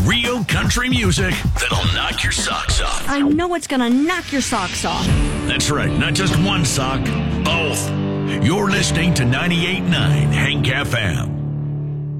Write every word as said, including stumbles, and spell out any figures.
Real country music that'll knock your socks off. I know it's gonna knock your socks off. That's right, not just one sock, both. You're listening to ninety-eight point nine Hank F M.